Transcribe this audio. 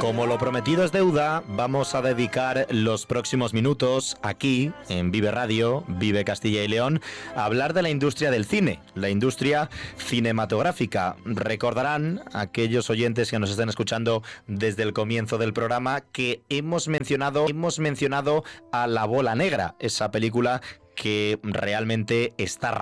Como lo prometido es deuda, vamos a dedicar los próximos minutos aquí, en Vive Radio, Vive Castilla y León, a hablar de la industria del cine, la industria cinematográfica. Recordarán aquellos oyentes que nos estén escuchando desde el comienzo del programa que hemos mencionado a La Bola Negra, esa película que realmente está